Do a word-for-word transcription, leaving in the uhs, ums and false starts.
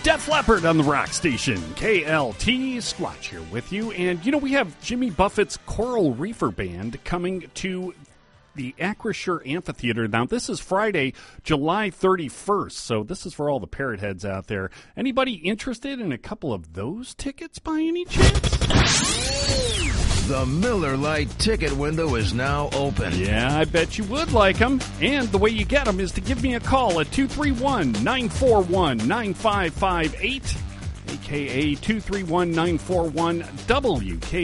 Def Leppard on the rock station, K L T. Squatch here with you. And, you know, we have Jimmy Buffett's Coral Reefer Band coming to the Acrisure Amphitheater. Now, this is Friday, July thirty-first, so this is for all the parrot heads out there. Anybody interested in a couple of those tickets by any chance? The Miller Lite ticket window is now open. Yeah, I bet you would like them. And the way you get them is to give me a call at two three one, nine four one, nine five five eight, a k a two three one, nine four one, W K